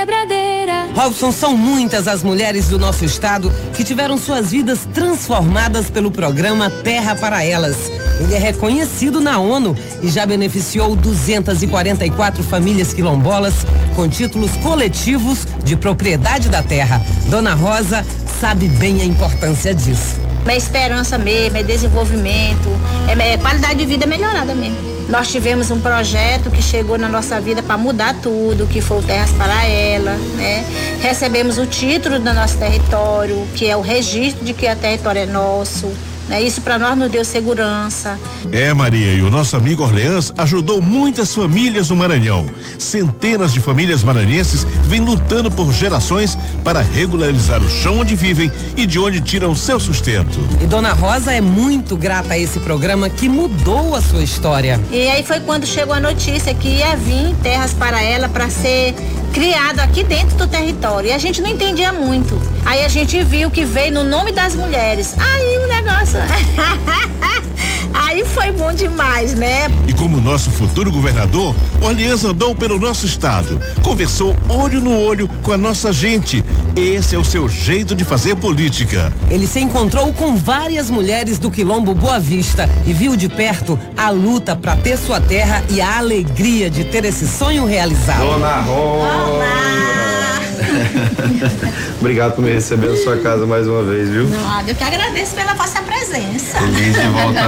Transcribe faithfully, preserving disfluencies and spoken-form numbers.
Robson, são muitas as mulheres do nosso estado que tiveram suas vidas transformadas pelo programa Terra para Elas. Ele é reconhecido na ONU e já beneficiou duzentas e quarenta e quatro famílias quilombolas com títulos coletivos de propriedade da terra. Dona Rosa sabe bem a importância disso. É esperança mesmo, é desenvolvimento, é, é qualidade de vida melhorada mesmo. Nós tivemos um projeto que chegou na nossa vida para mudar tudo, que foi o Terras para Ela, né? Recebemos o título do nosso território, que é o registro de que o território é nosso. Né? Isso para nós nos deu segurança. É, Maria, e o nosso amigo Orleans ajudou muitas famílias no Maranhão. Centenas de famílias maranhenses vêm lutando por gerações para regularizar o chão onde vivem e de onde tiram seu sustento. E Dona Rosa é muito grata a esse programa que mudou a sua história. E aí foi quando chegou a notícia que ia vir Terras para Ela para ser criado aqui dentro do território. E a gente não entendia muito. Aí a gente viu que veio no nome das mulheres. Aí o negócio... Aí foi bom demais, né? E como nosso futuro governador, Orleans andou pelo nosso estado, conversou olho no olho com a nossa gente. Esse é o seu jeito de fazer política. Ele se encontrou com várias mulheres do Quilombo Boa Vista e viu de perto a luta para ter sua terra e a alegria de ter esse sonho realizado. Dona Rosa. Olá! Obrigado por me receber na sua casa mais uma vez, viu? Não, eu que agradeço pela vossa presença. Feliz de volta.